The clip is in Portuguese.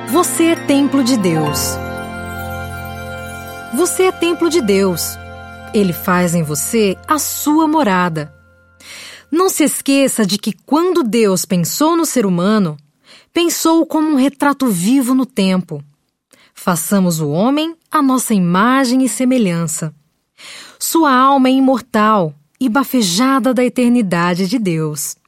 Você é templo de Deus. Você é templo de Deus. Ele faz em você a sua morada. Não se esqueça de que quando Deus pensou no ser humano, pensou como um retrato vivo no tempo. Façamos o homem à nossa imagem e semelhança. Sua alma é imortal e bafejada da eternidade de Deus.